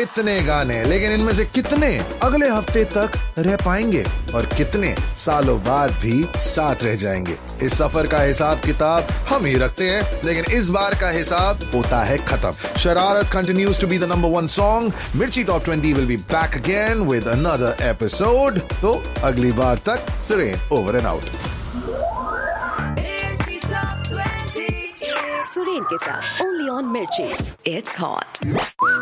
इतने गाने, लेकिन इनमें से कितने अगले हफ्ते तक रह पाएंगे और कितने सालों बाद भी साथ रह जाएंगे? इस सफर का हिसाब किताब हम ही रखते हैं, लेकिन इस बार का हिसाब होता है खत्म। शरारत continues to be the number one song. मिर्ची top 20 will be back again with another episode. तो अगली बार तक Suren over and out. Suren के साथ only on मिर्ची. It's hot.